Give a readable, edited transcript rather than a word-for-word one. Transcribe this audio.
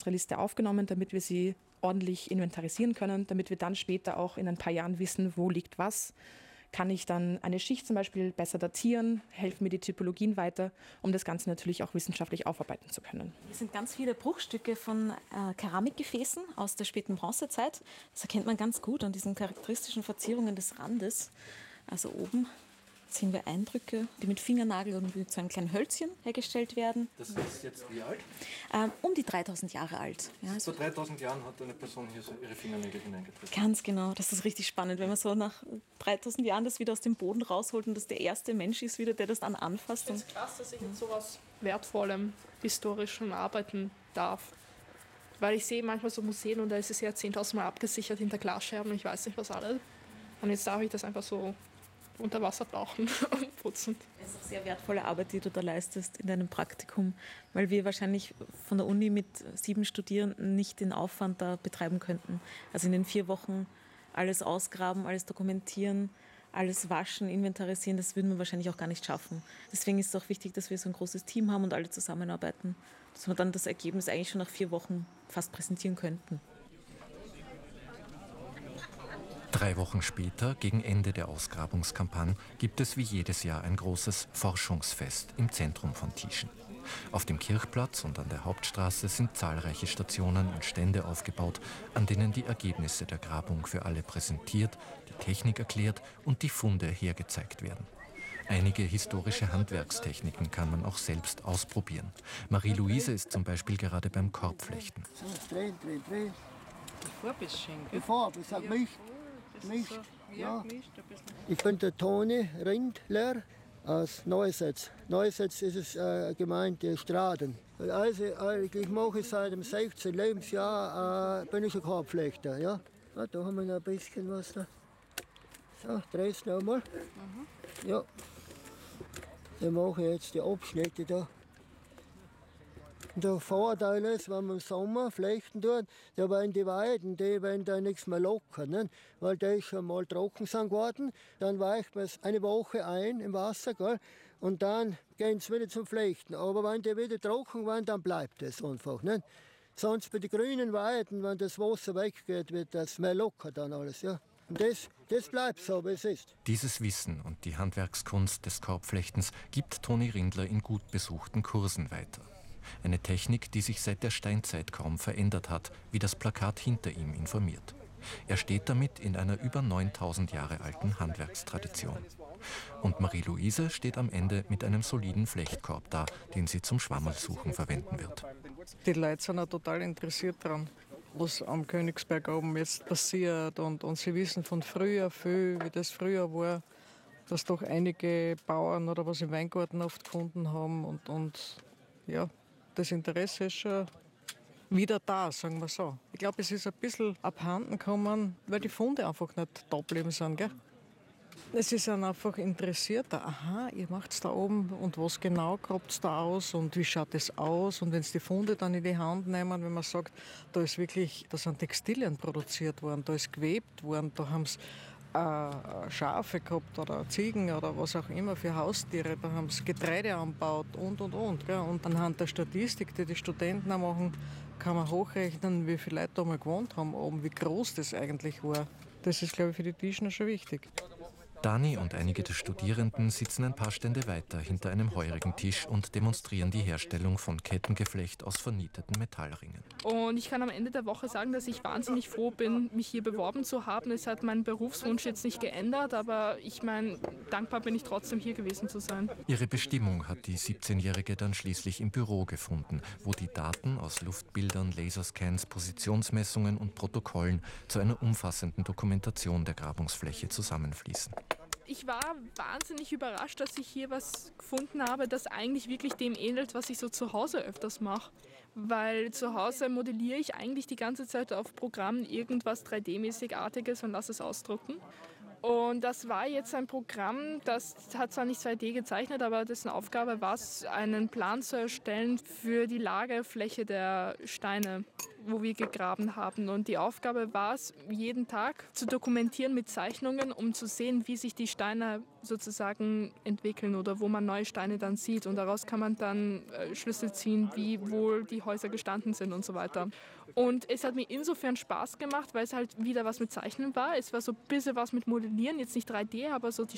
unsere Liste aufgenommen, damit wir sie ordentlich inventarisieren können, damit wir dann später auch in ein paar Jahren wissen, wo liegt was. Kann ich dann eine Schicht zum Beispiel besser datieren, helfen mir die Typologien weiter, um das Ganze natürlich auch wissenschaftlich aufarbeiten zu können. Hier sind ganz viele Bruchstücke von Keramikgefäßen aus der späten Bronzezeit. Das erkennt man ganz gut an diesen charakteristischen Verzierungen des Randes. Also oben sehen wir Eindrücke, die mit Fingernagel oder mit so einem kleinen Hölzchen hergestellt werden. Das ist jetzt wie alt? Um die 3000 Jahre alt. Ja, Vor 3000 Jahren hat eine Person hier so ihre Fingernägel hineingetreten. Ganz genau, das ist richtig spannend, wenn man so nach 3000 Jahren das wieder aus dem Boden rausholt und das der erste Mensch ist wieder, der das dann anfasst. Ich finde es krass, dass ich mit sowas Wertvollem, Historischem arbeiten darf. Weil ich sehe manchmal so Museen und da ist es ja 10.000 Mal abgesichert hinter Glasscherben, ich weiß nicht was alles. Und jetzt darf ich das einfach so unter Wasser tauchen und putzen. Es ist auch sehr wertvolle Arbeit, die du da leistest in deinem Praktikum, weil wir wahrscheinlich von der Uni mit 7 Studierenden nicht den Aufwand da betreiben könnten. Also in den 4 Wochen alles ausgraben, alles dokumentieren, alles waschen, inventarisieren, das würden wir wahrscheinlich auch gar nicht schaffen. Deswegen ist es auch wichtig, dass wir so ein großes Team haben und alle zusammenarbeiten, dass wir dann das Ergebnis eigentlich schon nach 4 Wochen fast präsentieren könnten. 3 Wochen später, gegen Ende der Ausgrabungskampagne, gibt es wie jedes Jahr ein großes Forschungsfest im Zentrum von Tieschen. Auf dem Kirchplatz und an der Hauptstraße sind zahlreiche Stationen und Stände aufgebaut, an denen die Ergebnisse der Grabung für alle präsentiert, die Technik erklärt und die Funde hergezeigt werden. Einige historische Handwerkstechniken kann man auch selbst ausprobieren. Marie-Louise ist zum Beispiel gerade beim Korbflechten. Dreh. Die Farbe ist schön, gell? Die Farbe, es hat Mischt. Ja. Ich bin der Toni Rindler aus Neusetz. Neusetz ist es Gemeinde Straden. Also ich mache seit dem 16. Lebensjahr bin ich ein Korbflechter. Ja? Ja, da haben wir noch ein bisschen was da. So, dreh's noch einmal. Ja. Dann mache ich jetzt die Abschnitte da. Der Vorteil ist, wenn man im Sommer flechten tut, da werden die Weiden, die werden da nichts mehr lockern, ne? Weil die schon mal trocken sind geworden. Dann weicht man es eine Woche ein im Wasser, gell? Und dann gehen sie wieder zum Flechten. Aber wenn die wieder trocken werden, dann bleibt es einfach. Ne? Sonst bei den grünen Weiden, wenn das Wasser weggeht, wird das mehr locker dann alles. Ja? Und das bleibt so, wie es ist. Dieses Wissen und die Handwerkskunst des Korbflechtens gibt Toni Rindler in gut besuchten Kursen weiter. Eine Technik, die sich seit der Steinzeit kaum verändert hat, wie das Plakat hinter ihm informiert. Er steht damit in einer über 9000 Jahre alten Handwerkstradition. Und Marie-Louise steht am Ende mit einem soliden Flechtkorb da, den sie zum Schwammerlsuchen verwenden wird. Die Leute sind auch total interessiert daran, was am Königsberg oben jetzt passiert. Und sie wissen von früher viel, wie das früher war, dass doch einige Bauern oder was im Weingarten oft gefunden haben. Und ja, das Interesse ist schon wieder da, sagen wir so. Ich glaube, es ist ein bisschen abhanden gekommen, weil die Funde einfach nicht da geblieben sind. Gell? Es ist dann einfach interessierter. Aha, ihr macht es da oben und was genau grabt es da aus und wie schaut es aus? Und wenn sie die Funde dann in die Hand nehmen, wenn man sagt, da sind Textilien produziert worden, da ist gewebt worden, da haben sie Schafe gehabt oder Ziegen oder was auch immer für Haustiere, da haben sie Getreide angebaut und. Gell? Und anhand der Statistik, die Studenten auch machen, kann man hochrechnen, wie viele Leute da mal gewohnt haben oben, wie groß das eigentlich war. Das ist, glaube ich, für die Tischner schon wichtig. Dani und einige der Studierenden sitzen ein paar Stände weiter hinter einem heurigen Tisch und demonstrieren die Herstellung von Kettengeflecht aus vernieteten Metallringen. Und ich kann am Ende der Woche sagen, dass ich wahnsinnig froh bin, mich hier beworben zu haben. Es hat meinen Berufswunsch jetzt nicht geändert, aber ich meine, dankbar bin ich trotzdem, hier gewesen zu sein. Ihre Bestimmung hat die 17-Jährige dann schließlich im Büro gefunden, wo die Daten aus Luftbildern, Laserscans, Positionsmessungen und Protokollen zu einer umfassenden Dokumentation der Grabungsfläche zusammenfließen. Ich war wahnsinnig überrascht, dass ich hier was gefunden habe, das eigentlich wirklich dem ähnelt, was ich so zu Hause öfters mache. Weil zu Hause modelliere ich eigentlich die ganze Zeit auf Programm irgendwas 3D-mäßigartiges und lasse es ausdrucken. Und das war jetzt ein Programm, das hat zwar nicht 2D gezeichnet, aber dessen Aufgabe war es, einen Plan zu erstellen für die Lagerfläche der Steine. wo wir gegraben haben. Und die Aufgabe war es, jeden Tag zu dokumentieren mit Zeichnungen, um zu sehen, wie sich die Steine sozusagen entwickeln oder wo man neue Steine dann sieht. Und daraus kann man dann Schlüsse ziehen, wie wohl die Häuser gestanden sind und so weiter. Und es hat mir insofern Spaß gemacht, weil es halt wieder was mit Zeichnen war. Es war so ein bisschen was mit Modellieren, jetzt nicht 3D, aber so die